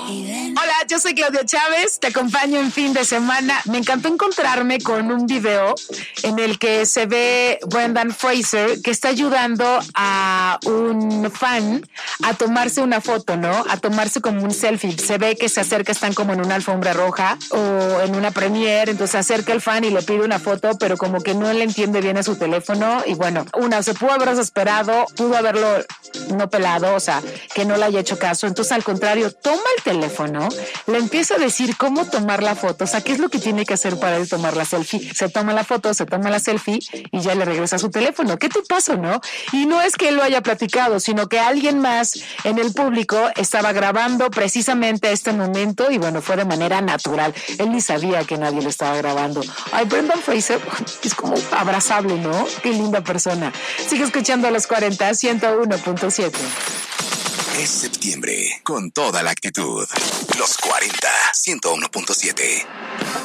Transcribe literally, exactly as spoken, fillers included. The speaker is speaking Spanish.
Hola, yo soy Claudia Chávez, te acompaño en fin de semana. Me encantó encontrarme con un video en el que se ve Brendan Fraser que está ayudando a un fan a tomarse una foto, ¿no? A tomarse como un selfie. Se ve que se acerca, están como en una alfombra roja o en una premiere, entonces se acerca el fan y le pide una foto, pero como que no le entiende bien a su teléfono y bueno, una, se pudo haber desesperado, pudo haberlo no pelado, o sea, que no le haya hecho caso. Entonces, al contrario, toma el teléfono, le empieza a decir cómo tomar la foto, o sea, qué es lo que tiene que hacer para él tomar la selfie. Se toma la foto, se toma la selfie y ya le regresa su teléfono. ¿Qué te pasa, no? Y no es que él lo haya platicado, sino que alguien más en el público estaba grabando precisamente este momento y bueno, fue de manera natural. Él ni sabía que nadie lo estaba grabando. Ay, Brendan Fraser es como abrazable, ¿no? Qué linda persona. Sigue escuchando a los cuarenta, ciento uno punto siete. Es septiembre con toda la actitud. Los cuarenta, ciento uno punto siete.